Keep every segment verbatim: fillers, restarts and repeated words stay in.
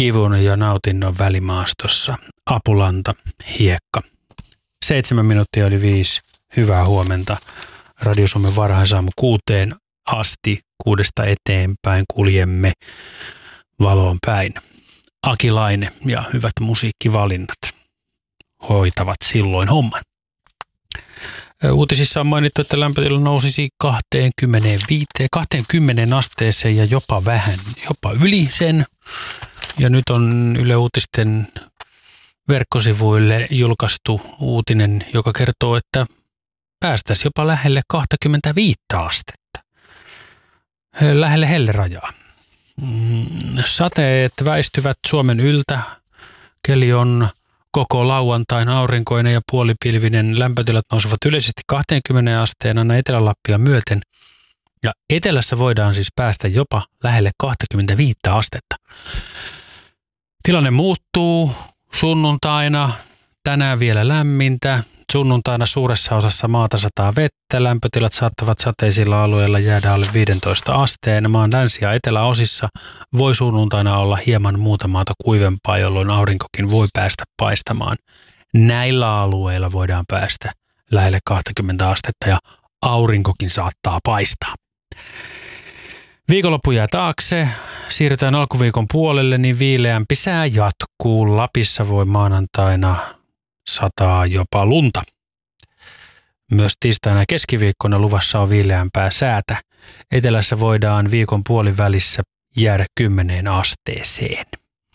kivun ja nautinnon välimaastossa. Apulanta, hiekka. Seitsemän minuuttia oli viisi. Hyvää huomenta. Radio Suomen varhaisaamu kuuteen asti, kuudesta eteenpäin kuljemme valoon päin. Aki Laine ja hyvät musiikkivalinnat hoitavat silloin homman. Uutisissa on mainittu, että lämpötila nousisi kaksikymmentäviisi, kaksikymmentä asteeseen ja jopa vähän, jopa yli sen. Ja nyt on Yle Uutisten verkkosivuille julkaistu uutinen, joka kertoo, että päästäisiin jopa lähelle kaksikymmentäviisi astetta. Lähelle hellerajaa. Sateet väistyvät Suomen yltä. Keli on koko lauantain aurinkoinen ja puolipilvinen. Lämpötilat nousevat yleisesti kaksikymmentä asteen aina Etelä-Lappia myöten. Ja etelässä voidaan siis päästä jopa lähelle kaksikymmentäviisi astetta. Tilanne muuttuu sunnuntaina. Tänään vielä lämmintä. Sunnuntaina suuressa osassa maata sataa vettä. Lämpötilat saattavat sateisilla alueilla jäädä alle viisitoista asteen. Maan länsi- ja eteläosissa voi sunnuntaina olla hieman muuta maata kuivempaa, jolloin aurinkokin voi päästä paistamaan. Näillä alueilla voidaan päästä lähelle kaksikymmentä astetta ja aurinkokin saattaa paistaa. Viikonloppu jää taakse. Siirrytään alkuviikon puolelle, niin viileämpi sää jatkuu. Lapissa voi maanantaina sataa jopa lunta. Myös tiistaina ja keskiviikkona luvassa on viileämpää säätä. Etelässä voidaan viikon puolivälissä jäädä kymmeneen asteeseen.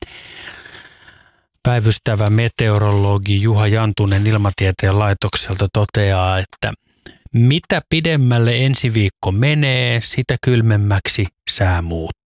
Päivystävä meteorologi Juha Jantunen Ilmatieteen laitokselta toteaa, että mitä pidemmälle ensi viikko menee, sitä kylmemmäksi sää muuttuu.